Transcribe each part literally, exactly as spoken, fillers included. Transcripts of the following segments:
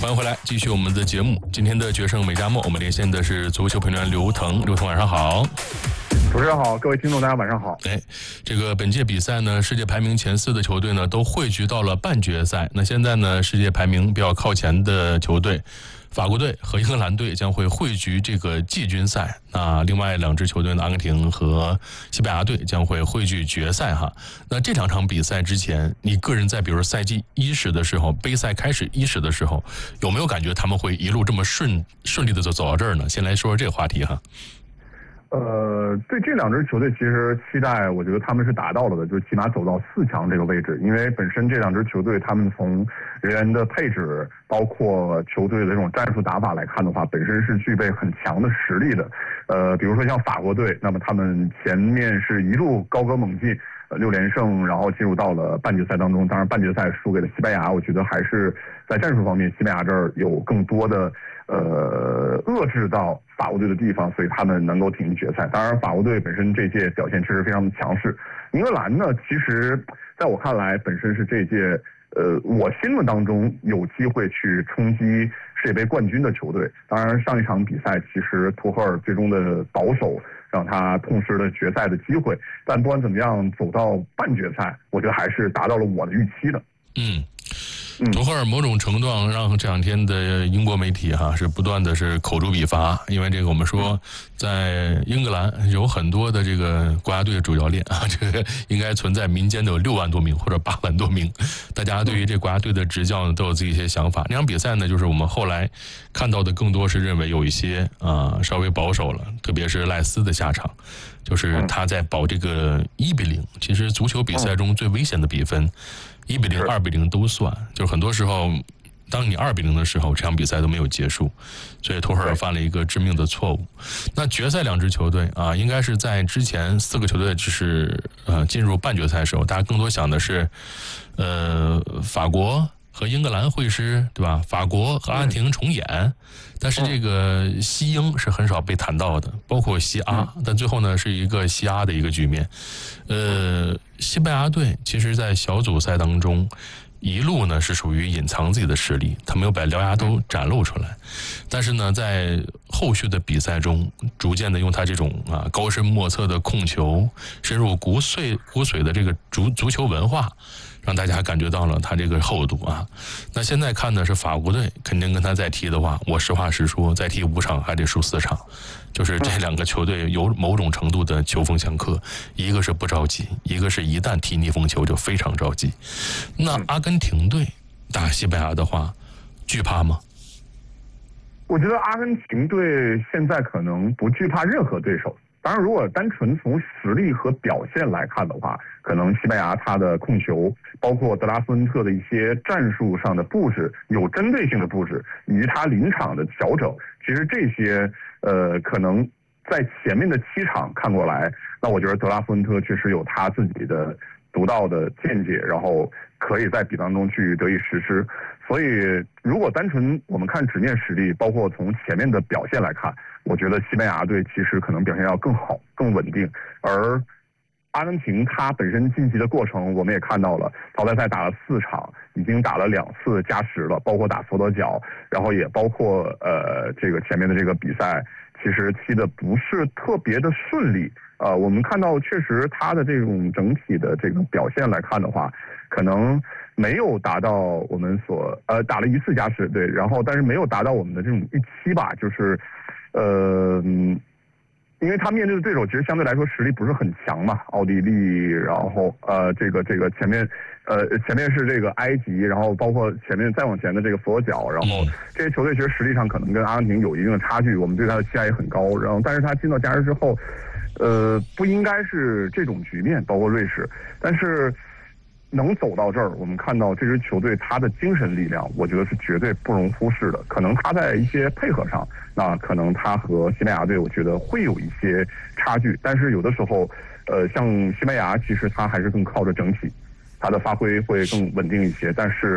欢迎回来，继续我们的节目。今天的决胜美加梦，我们连线的是足球评论员刘腾。刘腾，晚上好。 主持人好，各位听众大家晚上好。 哎，这个本届比赛呢，世界排名前四的球队呢都汇聚到了半决赛。那现在呢，世界排名比较靠前的球队，法国队和英格兰队将会汇聚这个季军赛。那另外两支球队呢，阿根廷和西班牙队将会汇聚决赛哈。那这两场比赛之前，你个人在比如赛季伊始的时候，杯赛开始伊始的时候，有没有感觉他们会一路这么顺顺利的就走到这儿呢？先来说说这个话题哈。 呃，对这两支球队其实期待，我觉得他们是达到了的，就是起码走到四强这个位置。因为本身这两支球队，他们从人员的配置，包括球队的这种战术打法来看的话，本身是具备很强的实力的。呃，比如说像法国队，那么他们前面是一路高歌猛进，呃，六连胜，然后进入到了半决赛当中。当然，半决赛输给了西班牙，我觉得还是在战术方面，西班牙这儿有更多的呃遏制到法国队的地方，所以他们能够挺进决赛。当然，法国队本身这届表现确实非常的强势。英格兰呢，其实在我看来，本身是这届呃我心目当中有机会去冲击世界杯冠军的球队。当然，上一场比赛其实图赫尔最终的保守让他痛失了决赛的机会，但不管怎么样，走到半决赛，我觉得还是达到了我的预期的。 嗯。图赫尔某种程度上让这两天的英国媒体哈是不断的是口诛笔伐，因为这个我们说在英格兰有很多的这个国家队的主教练啊，这个应该存在民间的有六万多名或者八万多名，大家对于这国家队的执教呢都有自己一些想法。那场比赛呢，就是我们后来看到的更多是认为有一些啊、呃、稍微保守了，特别是赖斯的下场，就是他在保这个一比零。其实足球比赛中最危险的比分。一比零、二比零都算，就是很多时候，当你二比零的时候，这场比赛都没有结束，所以图赫尔犯了一个致命的错误。那决赛两支球队啊，应该是在之前四个球队就是呃进入半决赛的时候，大家更多想的是，呃，法国和英格兰会师，对吧？法国和阿根廷重演，但是这个西英是很少被谈到的，包括西阿，但最后呢是一个西阿的一个局面。呃，西班牙队其实在小组赛当中一路呢是属于隐藏自己的实力，他没有把獠牙都展露出来，但是呢在后续的比赛中逐渐的用他这种啊高深莫测的控球，深入骨髓骨髓的这个足足球文化，让大家感觉到了他这个厚度啊。那现在看的是法国队，肯定跟他再踢的话，我实话实说，再踢五场还得输四场，就是这两个球队有某种程度的球风相克，一个是不着急，一个是一旦踢逆风球就非常着急。那阿根廷队打西班牙的话，惧怕吗？ 我觉得阿根廷队现在可能不惧怕任何对手。当然，如果单纯从实力和表现来看的话，可能西班牙他的控球，包括德拉斯温特的一些战术上的布置，有针对性的布置，以及他临场的调整，其实这些呃，可能在前面的七场看过来，那我觉得德拉斯温特确实有他自己的独到的见解，然后可以在比当中去得以实施。所以，如果单纯我们看纸面实力，包括从前面的表现来看，我觉得西班牙队其实可能表现要更好、更稳定。而阿根廷他本身晋级的过程，我们也看到了，淘汰赛打了四场，已经打了两次加时了，包括打佛得角，然后也包括呃这个前面的这个比赛，其实踢的不是特别的顺利。呃，我们看到确实他的这种整体的这个表现来看的话，可能没有达到我们所呃打了一次加时，对，然后但是没有达到我们的这种预期吧，就是呃，因为他面对的对手其实相对来说实力不是很强嘛，奥地利，然后呃这个这个前面呃前面是这个埃及，然后包括前面再往前的这个佛得角，然后这些球队其实实力上可能跟阿根廷有一定的差距，我们对他的期待也很高，然后但是他进到加时之后，呃不应该是这种局面，包括瑞士，但是能走到这儿，我们看到这支球队他的精神力量，我觉得是绝对不容忽视的。可能他在一些配合上，那可能他和西班牙队，我觉得会有一些差距。但是有的时候，呃，像西班牙，其实他还是更靠着整体，他的发挥会更稳定一些。但是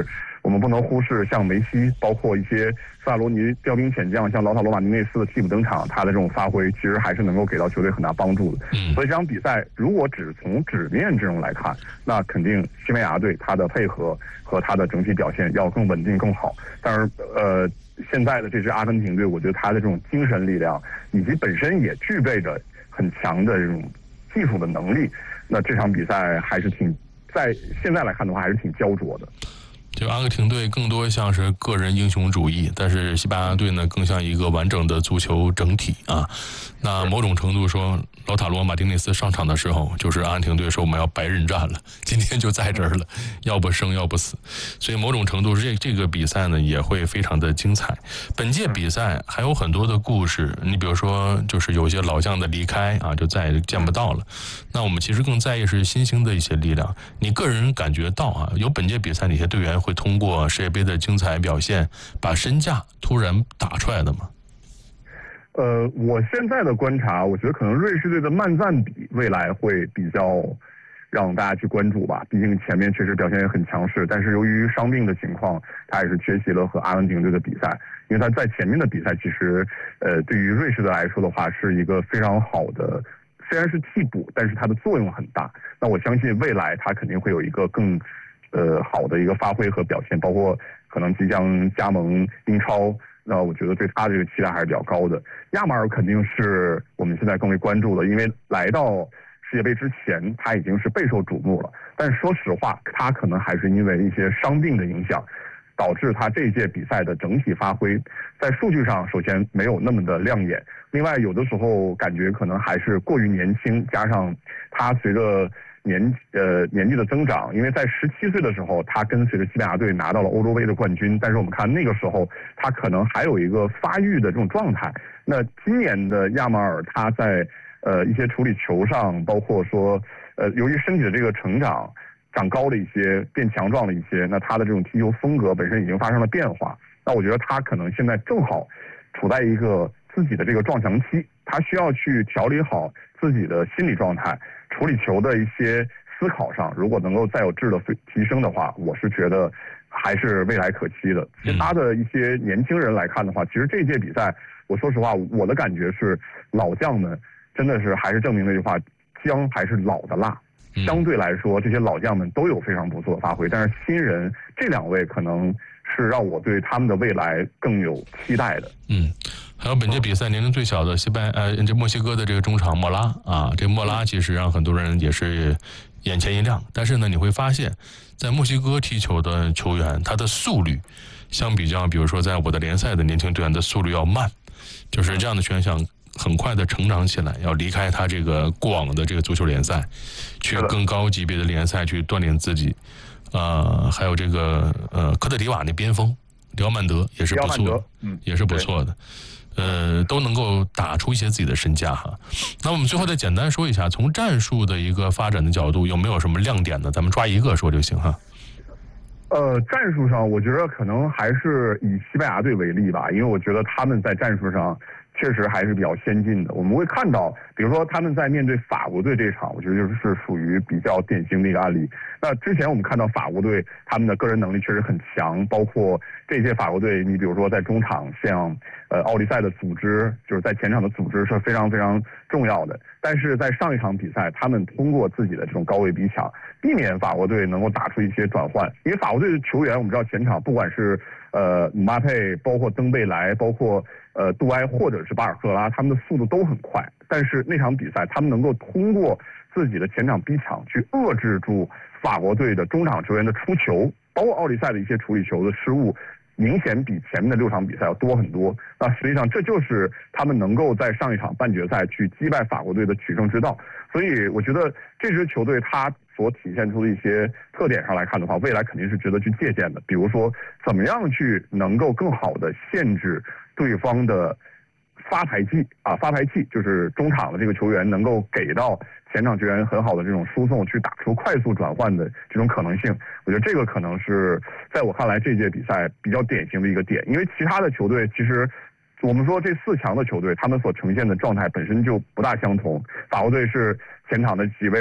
我们不能忽视像梅西，包括一些斯拉罗尼调兵遣将，像劳塔罗马丁内斯的替补登场，他的这种发挥其实还是能够给到球队很大帮助的。 嗯， 所以这场比赛如果只从纸面阵容来看，那肯定西班牙队他的配合和他的整体表现要更稳定更好。但是呃，现在的这支阿根廷队，我觉得他的这种精神力量以及本身也具备着很强的这种技术的能力，那这场比赛还是挺在现在来看的话还是挺焦灼的。 就阿根廷队更多像是个人英雄主义，但是西班牙队呢更像一个完整的足球整体啊。那某种程度说，劳塔罗马丁内斯上场的时候，就是阿根廷队说我们要白刃战了，今天就在这儿了，要不生要不死。所以某种程度这这个比赛呢也会非常的精彩。本届比赛还有很多的故事，你比如说就是有些老将的离开啊，就再也见不到了。那我们其实更在意是新兴的一些力量。你个人感觉到啊，有本届比赛哪些队员会通过世界杯的精彩表现，把身价突然打出来的吗？ 呃，我现在的观察，我觉得可能瑞士队的曼赞比未来会比较让大家去关注吧。毕竟前面确实表现也很强势，但是由于伤病的情况，他也是缺席了和阿根廷队的比赛。因为他在前面的比赛，其实呃，对于瑞士队来说的话，是一个非常好的，虽然是替补，但是它的作用很大。那我相信未来他肯定会有一个更呃好的一个发挥和表现，包括可能即将加盟英超。那我觉得对他这个期待还是比较高的。亚马尔肯定是我们现在更为关注的，因为来到世界杯之前他已经是备受瞩目了。但是说实话，他可能还是因为一些伤病的影响，导致他这一届比赛的整体发挥在数据上首先没有那么的亮眼，另外有的时候感觉可能还是过于年轻，加上他随着年呃年纪的增长，因为在十七岁的时候，他跟随着西班牙队拿到了欧洲杯的冠军，但是我们看那个时候，他可能还有一个发育的这种状态。那今年的亚马尔，他在呃一些处理球上，包括说呃由于身体的这个成长，长高了一些，变强壮了一些，那他的这种踢球风格本身已经发生了变化。那我觉得他可能现在正好处在一个自己的这个撞墙期，他需要去调理好自己的心理状态。处理球的一些思考上，如果能够再有质的提升的话，我是觉得还是未来可期的。其他的一些年轻人来看的话，其实这届比赛，我说实话，我的感觉是老将们真的是还是证明那句话，姜还是老的辣。相对来说，这些老将们都有非常不错的发挥，但是新人这两位可能是让我对他们的未来更有期待的。 嗯。还有本届比赛年龄最小的西班呃，这墨西哥的这个中场莫拉啊，这莫拉其实让很多人也是眼前一亮。但是呢，你会发现，在墨西哥踢球的球员，他的速率相比较，比如说在我的联赛的年轻队员的速率要慢，就是这样的选项很快的成长起来，要离开他这个过往的这个足球联赛，去更高级别的联赛去锻炼自己。呃，还有这个呃科特迪瓦那边锋里奥曼德也是不错，嗯，也是不错的。呃，都能够打出一些自己的身价哈。那我们最后再简单说一下，从战术的一个发展的角度，有没有什么亮点呢？咱们抓一个说就行哈。 呃，战术上，我觉得可能还是以西班牙队为例吧，因为我觉得他们在战术上确实还是比较先进的。我们会看到，比如说他们在面对法国队这场，我觉得就是属于比较典型的一个案例。那之前我们看到法国队他们的个人能力确实很强，包括这些法国队，你比如说在中场，像呃奥利赛的组织，就是在前场的组织是非常非常重要的。但是在上一场比赛，他们通过自己的这种高位逼抢，避免法国队能够打出一些转换。因为法国队的球员，我们知道前场不管是呃姆巴佩，包括登贝莱，包括呃杜埃或者是巴尔赫拉，他们的速度都很快。但是那场比赛，他们能够通过自己的前场逼抢去遏制住法国队的中场球员的出球，包括奥利赛的一些处理球的失误，明显比前面的六场比赛要多很多。那实际上这就是他们能够在上一场半决赛去击败法国队的取胜之道。所以我觉得这支球队它所体现出的一些特点上来看的话，未来肯定是值得去借鉴的。比如说怎么样去能够更好的限制对方的发牌器啊，发牌器就是中场的这个球员能够给到前场球员很好的这种输送，去打出快速转换的这种可能性。我觉得这个可能是在我看来这届比赛比较典型的一个点，因为其他的球队其实我们说这四强的球队他们所呈现的状态本身就不大相同。法国队是前场的几位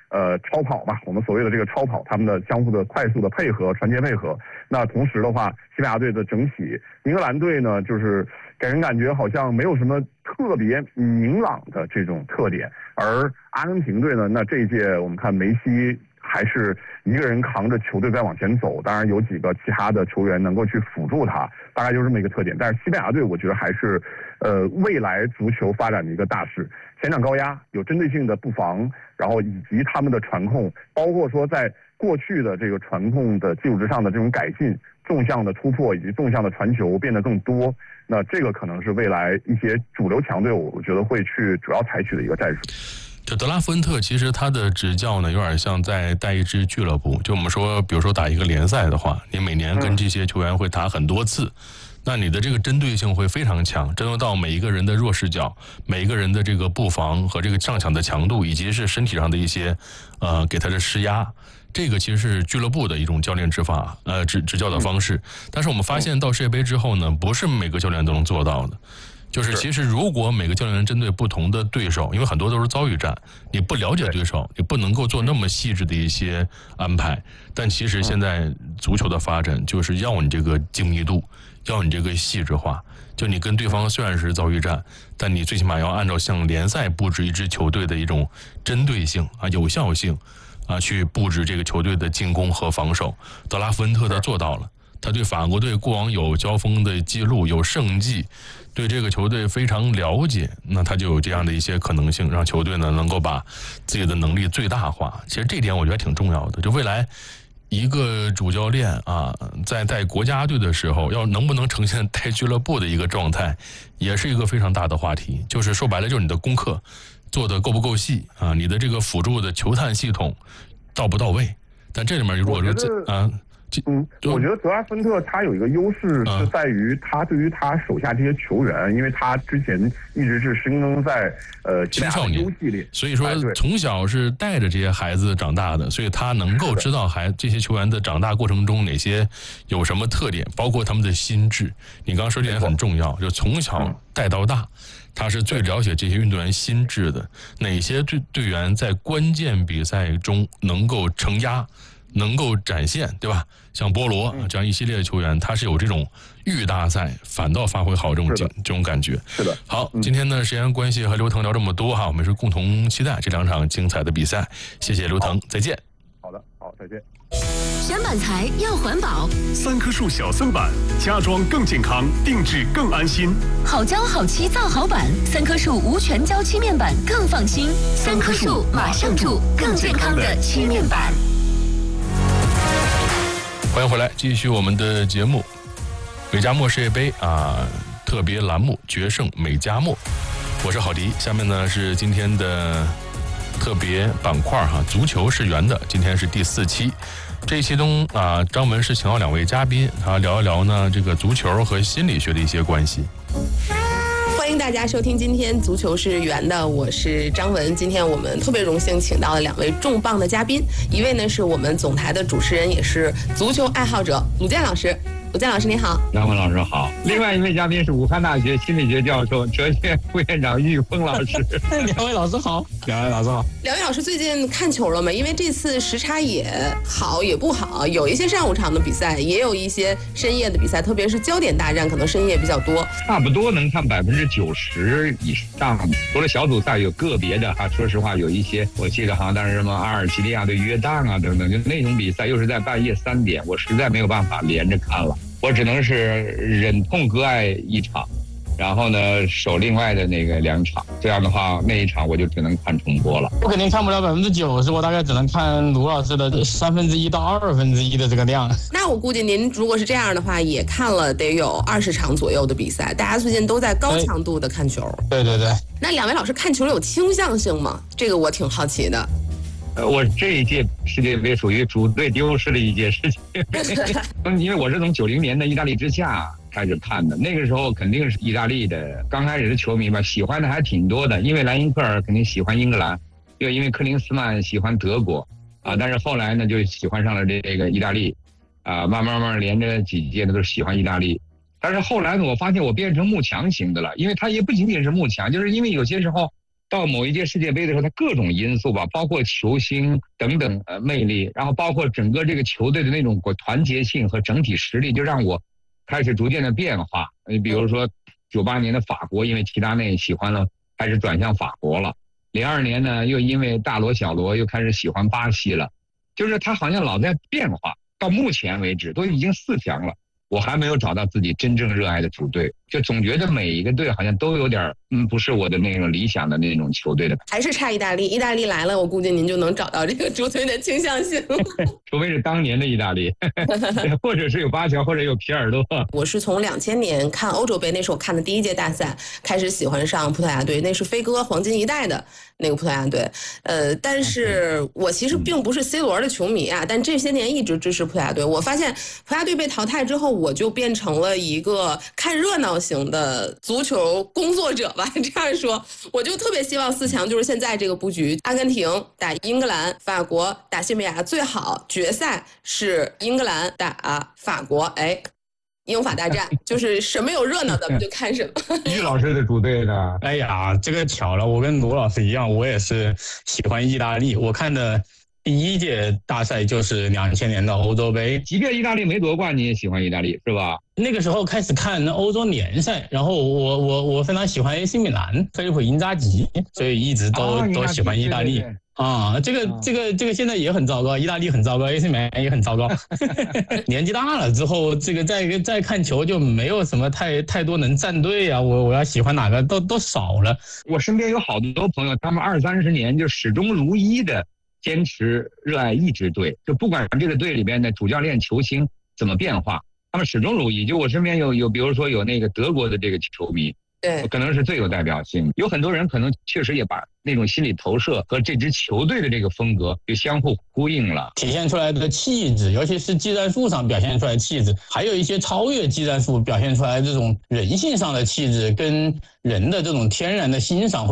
呃超跑嘛，我们所谓的这个超跑，他们的相互的快速的配合、传接配合。那同时的话，西班牙队的整体，英格兰队呢，就是给人感觉好像没有什么特别明朗的这种特点，而阿根廷队呢，那这一届我们看梅西还是一个人扛着球队在往前走，当然有几个其他的球员能够去辅助他，大概就是这么一个特点。但是西班牙队我觉得还是呃未来足球发展的一个大势，前场高压，有针对性的布防，然后以及他们的传控，包括说在过去的这个传控的基础之上的这种改进，纵向的突破以及纵向的传球变得更多，那这个可能是未来一些主流强队我觉得会去主要采取的一个战术。 就德拉福恩特，其实他的执教呢，有点像在带一支俱乐部。就我们说，比如说打一个联赛的话，你每年跟这些球员会打很多次，嗯、那你的这个针对性会非常强，针对到每一个人的弱势角，每一个人的这个布防和这个上抢的强度，以及是身体上的一些呃给他的施压。这个其实是俱乐部的一种教练执法呃执执教的方式。但是我们发现到世界杯之后呢，不是每个教练都能做到的。就是其实如果每个教练针对不同的对手，因为很多都是遭遇战，你不了解对手，你不能够做那么细致的一些安排。但其实现在足球的发展就是要你这个精密度，要你这个细致化。就你跟对方虽然是遭遇战，但你最起码要按照像联赛布置一支球队的一种针对性啊、有效性啊，去布置这个球队的进攻和防守。德拉福恩特他做到了。他对法国队过往有交锋的记录，有胜绩，对这个球队非常了解，那他就有这样的一些可能性，让球队呢能够把自己的能力最大化。其实这点我觉得挺重要的。就未来一个主教练啊，在带国家队的时候，要能不能呈现带俱乐部的一个状态，也是一个非常大的话题。就是说白了，就是你的功课做得够不够细啊，你的这个辅助的球探系统到不到位。但这里面如果说啊。 嗯，我觉得德拉芬特他有一个优势是在于他对于他手下这些球员，嗯、因为他之前一直是深耕在呃青少年 U 系列， 所以说从小是带着这些孩子长大的，所以他能够知道孩这些球员的长大过程中哪些有什么特点，包括他们的心智。你刚刚说这点很重要，就从小带到大。他是最了解这些运动员心智的，哪些队队员在关键比赛中能够承压，能够展现，对吧？像波罗这样一系列的球员，他是有这种遇大赛反倒发挥好这种这种感觉。 是的。 好，今天呢时间关系和刘腾聊这么多哈，我们是共同期待这两场精彩的比赛。谢谢刘腾，再见。 好的，好，再见。 选板材要环保， 三棵树小森板，家装更健康，定制更安心。 好胶好漆造好板，三棵树无全胶漆面板更放心。三棵树马上住更健康的漆面板。 欢迎回来，继续我们的节目。美加墨世界杯啊，特别栏目决胜美加墨，我是郝迪。下面呢是今天的特别板块哈，足球是圆的，今天是第四期。这一期中啊，张文是请到两位嘉宾啊，聊一聊呢这个足球和心理学的一些关系。 欢迎大家收听今天足球是圆的，我是张文。今天我们特别荣幸请到了两位重磅的嘉宾，一位呢是我们总台的主持人，也是足球爱好者鲁健老师。鲁健老师您好。 张文老师好。另外一位嘉宾是武汉大学心理学教授、哲学副院长玉峰老师。 两位老师好。两位老师好。 两位老师最近看球了吗？因为这次时差也好也不好，有一些上午场的比赛，也有一些深夜的比赛，特别是焦点大战可能深夜比较多。 差不多能看百分之九十以上，除了小组赛有个别的哈，说实话有一些，我记得好像当时什么阿尔及利亚对约旦啊等等，就那种比赛又是在半夜三点，我实在没有办法连着看了，我只能是忍痛割爱一场，然后呢守另外的那个两场，这样的话那一场我就只能看重播了。 我肯定看不了百分之九十，我大概只能看卢老师的三分之一到二分之一的这个量。 那我估计您如果是这样的话，也看了得有二十场左右的比赛。大家最近都在高强度的看球。 对对对。 那两位老师看球有倾向性吗？这个我挺好奇的。 呃，我这一届世界杯属于主队丢失的一届事情，因为我是从九零年的意大利之夏开始看的，那个时候肯定是意大利的，刚开始的球迷吧，喜欢的还挺多的，因为莱因克尔肯定喜欢英格兰，又因为克林斯曼喜欢德国，啊，但是后来呢就喜欢上了这个意大利，啊，慢慢慢连着几届呢都是喜欢意大利，但是后来呢我发现我变成慕强型的了，因为他也不仅仅是慕强，就是因为有些时候到某一届世界杯的时候，它各种因素吧，包括球星等等呃魅力，然后包括整个这个球队的那种团结性和整体实力，就让我开始逐渐的变化。你比如说九八年的法国，因为齐达内喜欢了，开始转向法国了。零二年呢，又因为大罗小罗又开始喜欢巴西了。就是他好像老在变化，到目前为止都已经四强了，我还没有找到自己真正热爱的主队，就总觉得每一个队好像都有点嗯，不是我的那种理想的那种球队的， 还是差意大利。意大利来了，我估计您就能找到这个主队的倾向性。 除非是当年的意大利，或者是有巴乔，或者有皮尔洛。 我是从两千年看欧洲杯，那是我看的第一届大赛，开始喜欢上葡萄牙队，那是飞哥黄金一代的那个葡萄牙队。呃，但是我其实并不是 C 罗的球迷啊，但这些年一直支持葡萄牙队。我发现葡萄牙队被淘汰之后，我就变成了一个看热闹型的足球工作者吧，这样说，我就特别希望四强就是现在这个布局，阿根廷打英格兰，法国打西班牙，最好决赛是英格兰打法国，哎。英法大战就是什么有热闹的，我们就看什么。 于老师的主队呢？ 哎呀，这个巧了，我跟罗老师一样，我也是喜欢意大利。我看的第一届大赛就是两千年的欧洲杯， 即便意大利没夺冠，你也喜欢意大利是吧？ 那个时候开始看欧洲联赛，然后我我我非常喜欢 A C 米兰，菲利普因扎吉，所以一直都、哦、都喜欢意大利。对对对啊，这个这个这个现在也很糟糕，意大利很糟糕 ，A C 米兰也很糟糕。年纪大了之后，这个再再看球就没有什么太太多能站队啊，我我要喜欢哪个都都少了。 我身边有好多朋友，他们二三十年就始终如一的坚持热爱一支队，就不管这个队里边的主教练、球星怎么变化，他们始终如一。就我身边有有，比如说有那个德国的这个球迷。 对， 可能是最有代表性。有很多人可能确实也把那种心理投射和这支球队的这个风格就相互呼应了， 体现出来的气质，尤其是技战术上表现出来的气质，还有一些超越技战术表现出来这种人性上的气质，跟人的这种天然的欣赏。